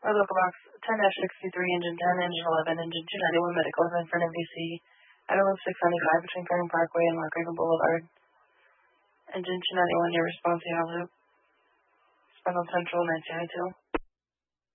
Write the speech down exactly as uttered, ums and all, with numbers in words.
Our local box ten sixty-three, engine ten, engine eleven, engine two ninety-one, medical is in front of D C. Idle six ninety-five between Fairmont Parkway and Mark Raven Boulevard. Engine two ninety-one, your response, you have loop. Spindle Central, nine seventy-two.